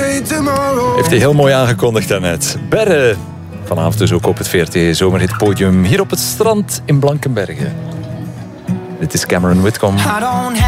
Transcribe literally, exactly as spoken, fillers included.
Heeft hij heel mooi aangekondigd daarnet. Berre. Vanavond dus ook op het V R T Zomerhit Podium. Hier op het strand in Blankenberge. Dit is Cameron Whitcomb.